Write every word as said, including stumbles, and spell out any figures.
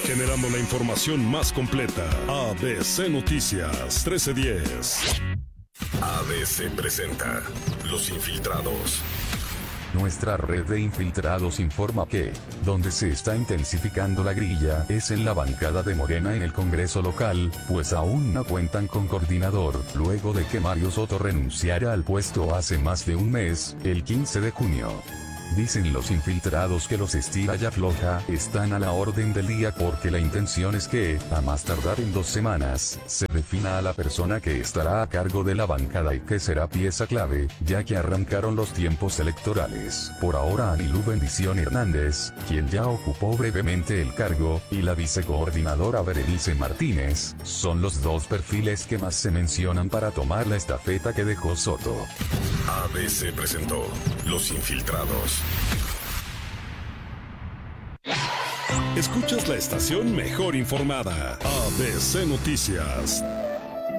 Generando la información más completa. A B C Noticias trece diez. A B C presenta Los Infiltrados. Nuestra red de infiltrados informa que, donde se está intensificando la grilla, es en la bancada de Morena en el Congreso local, pues aún no cuentan con coordinador, luego de que Mario Soto renunciara al puesto hace más de un mes, el quince de junio. Dicen los infiltrados que los estira y afloja están a la orden del día porque la intención es que, a más tardar en dos semanas, se defina a la persona que estará a cargo de la bancada y que será pieza clave, ya que arrancaron los tiempos electorales. Por ahora Anilú Bendición Hernández, quien ya ocupó brevemente el cargo, y la vicecoordinadora Berenice Martínez, son los dos perfiles que más se mencionan para tomar la estafeta que dejó Soto. A B C presentó Los Infiltrados. Escuchas la estación mejor informada. A B C Noticias.